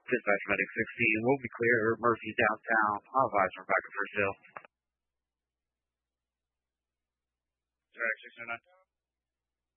Dispatch Medic 16 will be clear. Murphy downtown. I'll advise from back at First Hill. Track 609.